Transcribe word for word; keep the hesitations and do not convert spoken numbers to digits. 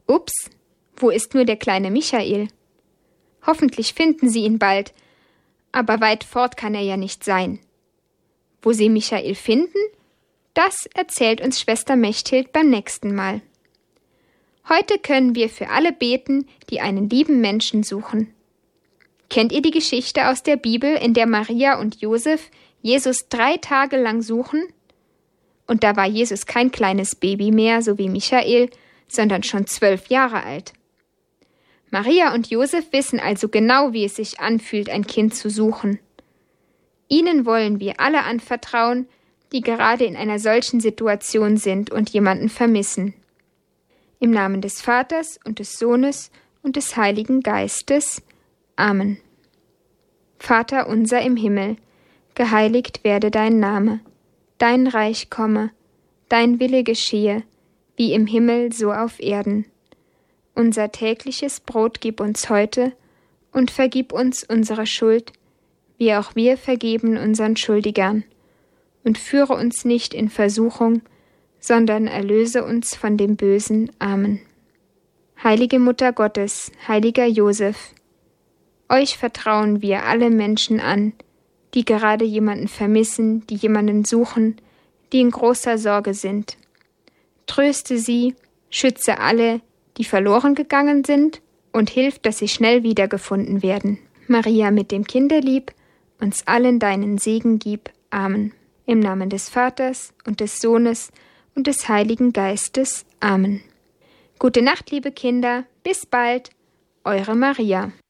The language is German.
Ups, wo ist nur der kleine Michael? Hoffentlich finden sie ihn bald, aber weit fort kann er ja nicht sein. Wo sie Michael finden, das erzählt uns Schwester Mechthild beim nächsten Mal. Heute können wir für alle beten, die einen lieben Menschen suchen. Kennt ihr die Geschichte aus der Bibel, in der Maria und Josef Jesus drei Tage lang suchen? Und da war Jesus kein kleines Baby mehr, so wie Michael, sondern schon zwölf Jahre alt. Maria und Josef wissen also genau, wie es sich anfühlt, ein Kind zu suchen. Ihnen wollen wir alle anvertrauen, die gerade in einer solchen Situation sind und jemanden vermissen. Im Namen des Vaters und des Sohnes und des Heiligen Geistes. Amen. Vater unser im Himmel, geheiligt werde dein Name, dein Reich komme, dein Wille geschehe, wie im Himmel so auf Erden. Unser tägliches Brot gib uns heute und vergib uns unsere Schuld, wie auch wir vergeben unseren Schuldigern. Und führe uns nicht in Versuchung, sondern erlöse uns von dem Bösen. Amen. Heilige Mutter Gottes, heiliger Josef, euch vertrauen wir alle Menschen an, die gerade jemanden vermissen, die jemanden suchen, die in großer Sorge sind. Tröste sie, schütze alle, die verloren gegangen sind, und hilf, dass sie schnell wiedergefunden werden. Maria mit dem Kinderlieb, uns allen deinen Segen gib. Amen. Im Namen des Vaters und des Sohnes und des Heiligen Geistes. Amen. Gute Nacht, liebe Kinder, bis bald, eure Maria.